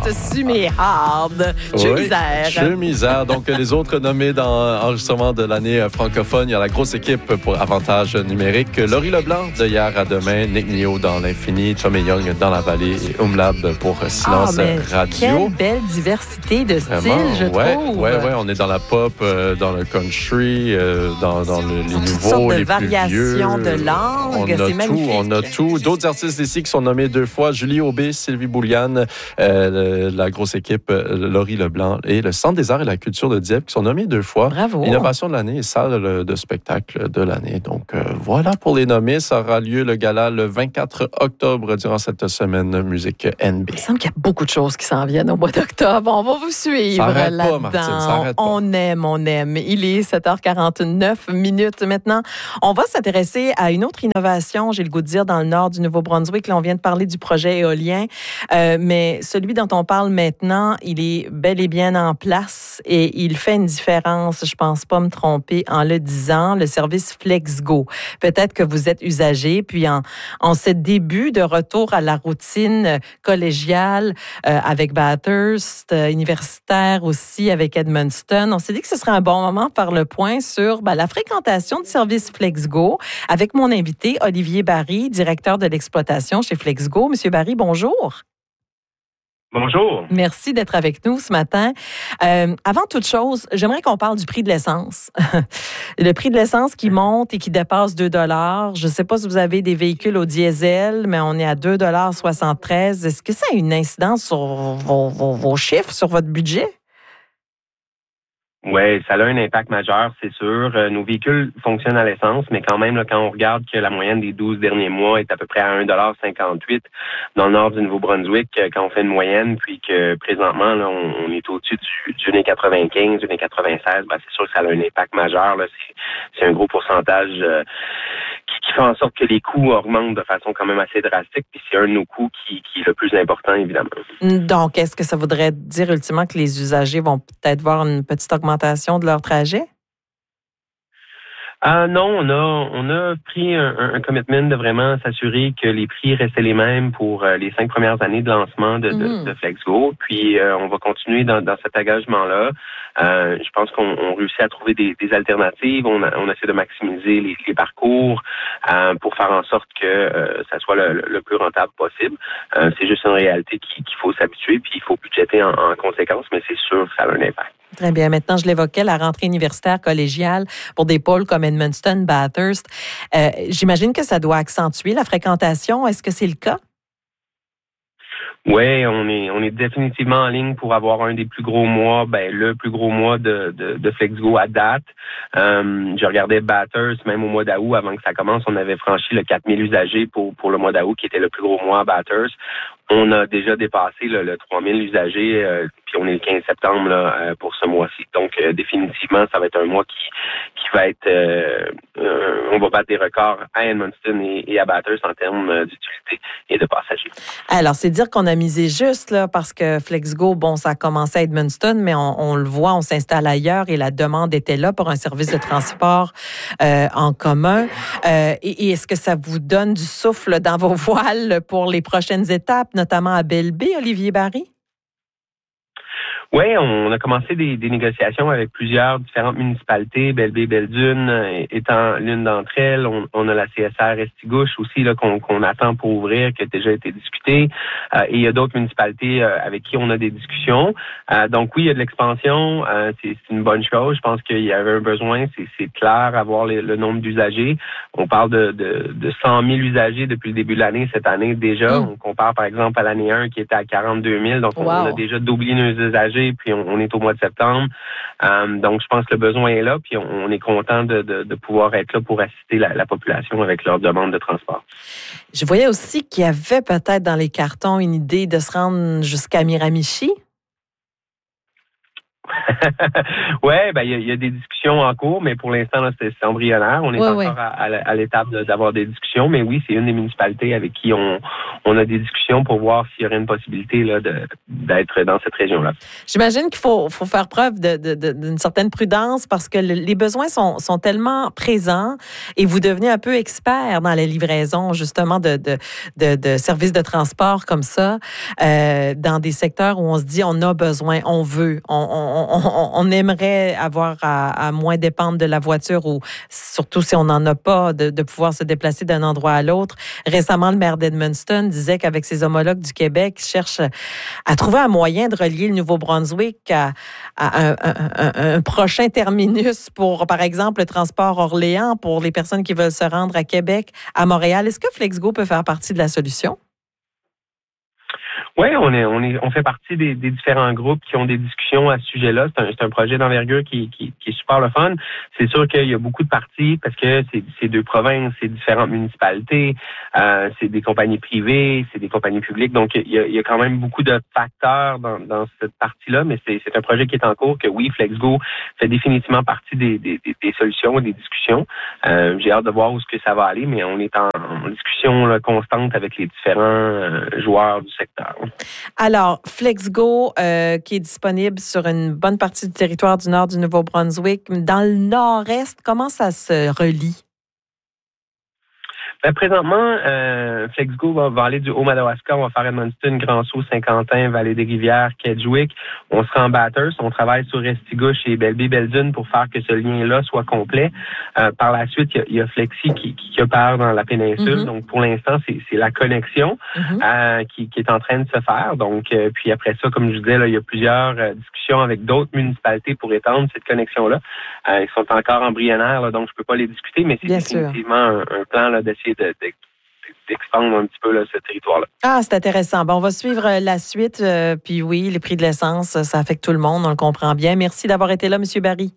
Suméhard. Chemisère. Chemisère. Donc, les autres nommés dans l'enregistrement de l'année francophone, il y a la grosse équipe pour avantage numérique. Laurie Leblanc de Hier à Demain, Nick Nio dans l'Infini, Tom et Young dans la Vallée et Umlab pour Silence Radio. Quelle belle diversité de styles, je trouve. Ouais, on est dans la pop, dans le country, dans les nouveaux, toutes sortes de les variations plus vieux. de langue, c'est magnifique. On a tout. D'autres artistes ici qui sont nommés 2 fois, Julie Aubé, Sylvie Bouliane, la grosse équipe Laurie Leblanc et le Centre des arts et la culture de Dieppe qui sont nommés 2 fois. Bravo. Innovation de l'année et salle de spectacle de l'année. Donc voilà pour les nommés. Ça aura lieu le gala le 24 octobre durant cette semaine musique NB. Il semble qu'il y a beaucoup de choses qui s'en viennent au mois d'octobre. On va vous suivre là-dedans. Martine, ça arrête pas. On aime. Il est 7h49 maintenant. On va s'intéresser à une autre innovation, j'ai le goût de dire, dans le nord du Nouveau-Brunswick. Là, on vient de parler du projet éolien, mais celui dont on parle maintenant, il est bel et bien en place et il fait une différence, je pense pas me tromper en le disant, le service FlexGo. Peut-être que vous êtes usager, puis en ce début de retour à la routine collégiale avec Bathurst, universitaire aussi avec Edmundston, on s'est dit que ce serait un bon moment de faire le point sur la fréquentation du service FlexGo avec mon invité Olivier Barry, directeur de l'exploitation chez FlexGo. Monsieur Barry, bonjour. Bonjour. Merci d'être avec nous ce matin. Avant toute chose, j'aimerais qu'on parle du prix de l'essence. Le prix de l'essence qui monte et qui dépasse 2 $. Je ne sais pas si vous avez des véhicules au diesel, mais on est à 2,73 $. Est-ce que ça a une incidence sur vos chiffres, sur votre budget? Oui, ça a un impact majeur, c'est sûr. Nos véhicules fonctionnent à l'essence, mais quand même, là, quand on regarde que la moyenne des 12 derniers mois est à peu près à 1,58 $ dans le nord du Nouveau-Brunswick, quand on fait une moyenne, puis que présentement, là, on est au-dessus du 1,95 $, 1,96 $, c'est sûr que ça a un impact majeur. Là. C'est un gros pourcentage qui fait en sorte que les coûts augmentent de façon quand même assez drastique, puis c'est un de nos coûts qui est le plus important, évidemment. Donc, est-ce que ça voudrait dire ultimement que les usagers vont peut-être voir une petite augmentation de leur trajet? Non, on a pris un commitment de vraiment s'assurer que les prix restaient les mêmes pour les 5 premières années de lancement de FlexGo. Puis on va continuer dans cet engagement-là. Je pense qu'on réussit à trouver des alternatives. On essaie de maximiser les parcours pour faire en sorte que ça soit le plus rentable possible. C'est juste une réalité qu'il faut s'habituer, puis il faut budgéter en conséquence, mais c'est sûr que ça a un impact. Très bien. Maintenant, je l'évoquais, la rentrée universitaire collégiale pour des pôles comme Edmundston, Bathurst. J'imagine que ça doit accentuer la fréquentation. Est-ce que c'est le cas? Oui, on est définitivement en ligne pour avoir un des plus gros mois, le plus gros mois de FlexGo à date. Je regardais Bathurst, même au mois d'août, avant que ça commence, on avait franchi le 4000 usagers pour le mois d'août, qui était le plus gros mois à Bathurst. On a déjà dépassé le 3000 usagers, puis on est le 15 septembre là, pour ce mois-ci. Donc, définitivement, ça va être un mois qui va être... on va battre des records à Edmundston et à Bathurst en termes d'utilité et de passagers. Alors, c'est dire qu'on a misé juste, là, parce que FlexGo, ça a commencé à Edmundston, mais on le voit, on s'installe ailleurs et la demande était là pour un service de transport en commun. Et est-ce que ça vous donne du souffle dans vos voiles pour les prochaines étapes, notamment à Belle-Baie, Olivier Barry? Oui, on a commencé des négociations avec plusieurs différentes municipalités, Belle-Baie, Belle-Dune étant l'une d'entre elles. On a la CSR Restigouche aussi là qu'on attend pour ouvrir, qui a déjà été discutée. Et il y a d'autres municipalités avec qui on a des discussions. Donc oui, il y a de l'expansion. C'est une bonne chose. Je pense qu'il y avait un besoin. C'est clair à voir le nombre d'usagers. On parle de 100 000 usagers depuis le début de l'année, cette année déjà. On compare par exemple à l'année 1 qui était à 42 000. Donc on a déjà doublé nos usagers. Puis on est au mois de septembre. Donc, je pense que le besoin est là, puis on est content de pouvoir être là pour assister la population avec leur demande de transport. Je voyais aussi qu'il y avait peut-être dans les cartons une idée de se rendre jusqu'à Miramichi. Ouais, il y a des discussions en cours, mais pour l'instant, là, c'est embryonnaire. On est encore à l'étape d'avoir des discussions, mais oui, c'est une des municipalités avec qui on a des discussions pour voir s'il y aurait une possibilité là, d'être dans cette région-là. J'imagine qu'il faut faire preuve d'une certaine prudence parce que les besoins sont tellement présents et vous devenez un peu expert dans la livraison, justement, de services de transport comme ça, dans des secteurs où on se dit on a besoin, on veut, on aimerait avoir à moins dépendre de la voiture ou surtout si on n'en a pas, de pouvoir se déplacer d'un endroit à l'autre. Récemment, le maire d'Edmundston disait qu'avec ses homologues du Québec, il cherche à trouver un moyen de relier le Nouveau-Brunswick à un prochain terminus pour, par exemple, le transport Orléans pour les personnes qui veulent se rendre à Québec, à Montréal. Est-ce que FlexGo peut faire partie de la solution? Oui, on fait partie des différents groupes qui ont des discussions à ce sujet-là. C'est un projet d'envergure qui est super le fun. C'est sûr qu'il y a beaucoup de parties parce que c'est deux provinces, c'est différentes municipalités, c'est des compagnies privées, c'est des compagnies publiques. Donc, il y a quand même beaucoup de facteurs dans cette partie-là, mais c'est un projet qui est en cours que oui, FlexGo fait définitivement partie des solutions et des discussions. J'ai hâte de voir où est-ce que ça va aller, mais on est en discussion là, constante avec les différents joueurs du secteur. Alors, FlexGo, qui est disponible sur une bonne partie du territoire du nord du Nouveau-Brunswick. Dans le nord-est, comment ça se relie? Présentement, FlexGo va aller du Haut-Madawaska, on va faire Edmundston, Grand-Sault, Saint-Quentin, Vallée-des-Rivières, Kedgewick. On sera en Bathurst, on travaille sur Restigouche et Belle-Baie-Belle-Dune pour faire que ce lien-là soit complet. Par la suite, il y a Flexi qui opère dans la péninsule. Mm-hmm. Donc, pour l'instant, c'est la connexion qui est en train de se faire. Donc, puis après ça, comme je disais, là, il y a plusieurs discussions avec d'autres municipalités pour étendre cette connexion-là. Ils sont encore embryonnaires, là, donc je peux pas les discuter, mais c'est définitivement un plan là, d'essayer d'expandre un petit peu là, ce territoire-là. Ah, c'est intéressant. Bon, on va suivre la suite. Puis oui, les prix de l'essence, ça affecte tout le monde, on le comprend bien. Merci d'avoir été là, M. Barry.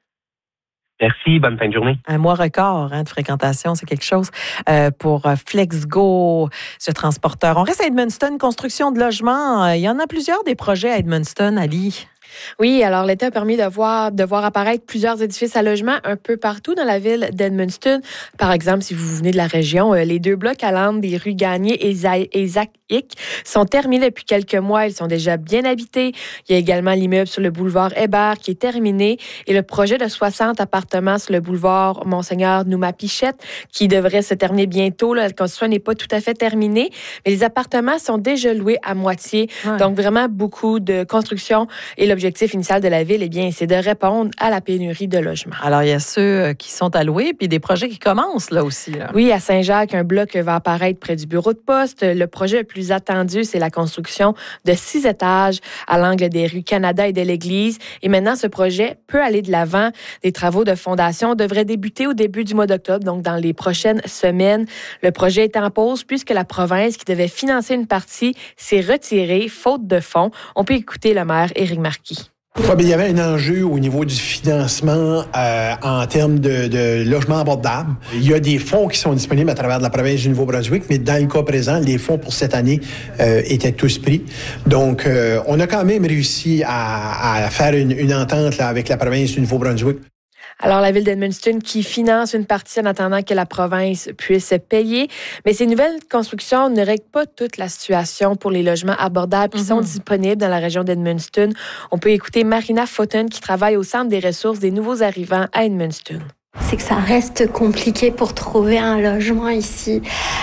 Merci, bonne fin de journée. Un mois record de fréquentation, c'est quelque chose pour FlexGo, ce transporteur. On reste à Edmundston, construction de logements. Il y en a plusieurs des projets à Edmundston, Ali. Oui, alors l'État a permis de voir apparaître plusieurs édifices à logement un peu partout dans la ville d'Edmundston. Par exemple, si vous venez de la région, les 2 blocs à l'angle des rues Gagné et Isaac Hick sont terminés depuis quelques mois. Ils sont déjà bien habités. Il y a également l'immeuble sur le boulevard Hébert qui est terminé et le projet de 60 appartements sur le boulevard Monseigneur Nouma-Pichette qui devrait se terminer bientôt. Là, la construction n'est pas tout à fait terminée, mais les appartements sont déjà loués à moitié. Ouais. Donc, vraiment beaucoup de construction et l'objectif initial de la ville, c'est de répondre à la pénurie de logements. Alors, il y a ceux qui sont alloués, puis des projets qui commencent là aussi. Là. Oui, à Saint-Jacques, un bloc va apparaître près du bureau de poste. Le projet le plus attendu, c'est la construction de 6 étages à l'angle des rues Canada et de l'Église. Et maintenant, ce projet peut aller de l'avant. Des travaux de fondation devraient débuter au début du mois d'octobre, donc dans les prochaines semaines. Le projet est en pause puisque la province qui devait financer une partie s'est retirée, faute de fonds. On peut écouter le maire Éric Marquis. Il y avait un enjeu au niveau du financement en termes de logements abordables. Il y a des fonds qui sont disponibles à travers la province du Nouveau-Brunswick, mais dans le cas présent, les fonds pour cette année étaient tous pris. Donc, on a quand même réussi à faire une entente là, avec la province du Nouveau-Brunswick. Alors, la ville d'Edmundston qui finance une partie en attendant que la province puisse payer. Mais ces nouvelles constructions ne règlent pas toute la situation pour les logements abordables qui sont disponibles dans la région d'Edmundston. On peut écouter Marina Foten qui travaille au Centre des ressources des nouveaux arrivants à Edmundston. C'est que ça reste compliqué pour trouver un logement ici.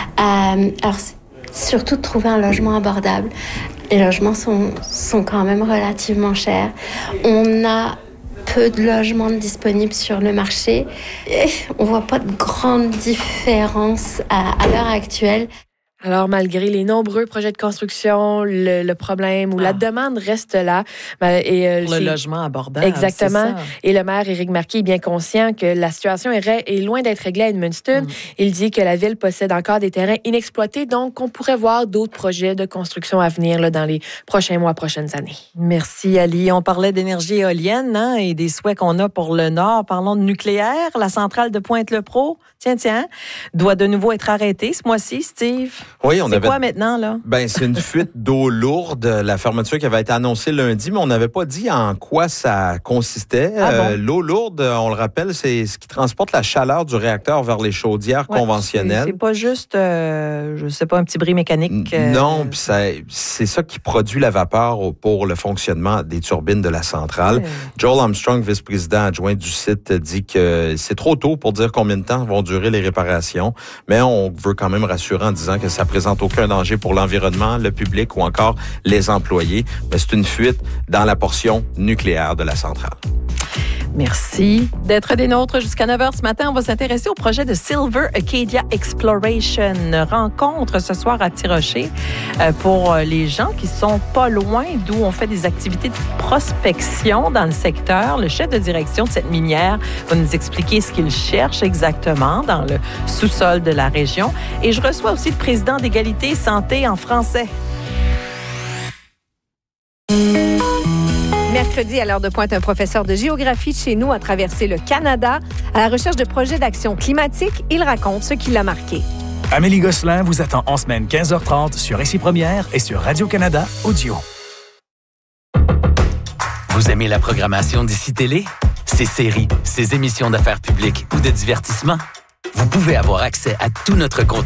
Alors, surtout de trouver un logement abordable. Les logements sont quand même relativement chers. On a peu de logements disponibles sur le marché. Et on voit pas de grande différence à l'heure actuelle. Alors, malgré les nombreux projets de construction, le problème ou la demande reste là. Et, pour le logement abordable. Exactement. Et le maire Éric Marquis est bien conscient que la situation est loin d'être réglée à Edmundston. Il dit que la ville possède encore des terrains inexploités, donc on pourrait voir d'autres projets de construction à venir là, dans les prochains mois, prochaines années. Merci, Ali. On parlait d'énergie éolienne et des souhaits qu'on a pour le Nord. Parlons de nucléaire. La centrale de Pointe-le-Pro, tiens, doit de nouveau être arrêtée ce mois-ci, Steve. Oui, C'est quoi maintenant, là? C'est une fuite d'eau lourde, la fermeture qui avait été annoncée lundi, mais on n'avait pas dit en quoi ça consistait. L'eau lourde, on le rappelle, c'est ce qui transporte la chaleur du réacteur vers les chaudières conventionnelles. C'est pas juste, je sais pas, un petit bris mécanique. Non, puis c'est ça qui produit la vapeur pour le fonctionnement des turbines de la centrale. Joel Armstrong, vice-président adjoint du site, dit que c'est trop tôt pour dire combien de temps vont durer les réparations, mais on veut quand même rassurer en disant que ça présente aucun danger pour l'environnement, le public ou encore les employés. Mais c'est une fuite dans la portion nucléaire de la centrale. Merci d'être des nôtres jusqu'à 9h ce matin. On va s'intéresser au projet de Silver Acadia Exploration. Rencontre ce soir à Tirocher pour les gens qui sont pas loin d'où on fait des activités de prospection dans le secteur. Le chef de direction de cette minière va nous expliquer ce qu'il cherche exactement dans le sous-sol de la région. Et je reçois aussi le président d'Égalité Santé en français. Mercredi, à l'heure de pointe, un professeur de géographie de chez nous a traversé le Canada à la recherche de projets d'action climatique. Il raconte ce qui l'a marqué. Amélie Gosselin vous attend en semaine 15h30 sur Ici Première et sur Radio-Canada Audio. Vous aimez la programmation d'Ici Télé? Ses séries, ses émissions d'affaires publiques ou de divertissement? Vous pouvez avoir accès à tout notre contenu